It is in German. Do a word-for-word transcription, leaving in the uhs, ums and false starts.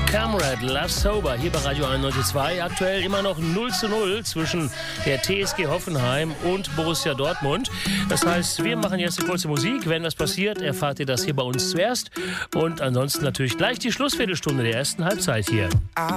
Comrade, Love Sober, hier bei Radio einundneunzig Komma zwei. Aktuell immer noch null zu null zwischen der T S G Hoffenheim und Borussia Dortmund. Das heißt, wir machen jetzt eine kurze Musik. Wenn was passiert, erfahrt ihr das hier bei uns zuerst. Und ansonsten natürlich gleich die Schlussviertelstunde der ersten Halbzeit hier.